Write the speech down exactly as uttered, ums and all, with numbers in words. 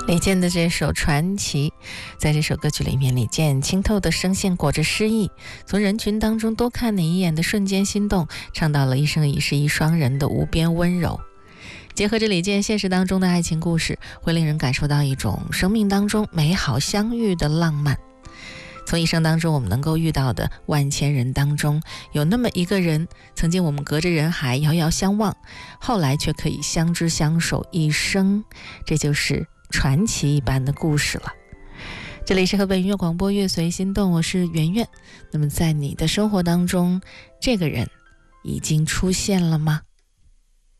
李健的这首《传奇》，在这首歌曲里面，李健清透的声线裹着诗意，从人群当中多看你一眼的瞬间心动，唱到了一生一世一双人的无边温柔。结合着李健现实当中的爱情故事，会令人感受到一种生命当中美好相遇的浪漫。从一生当中我们能够遇到的万千人当中，有那么一个人，曾经我们隔着人海遥遥相望，后来却可以相知相守一生，这就是传奇一般的故事了。这里是河北音乐广播乐随心动，我是圆圆。那么在你的生活当中，这个人已经出现了吗？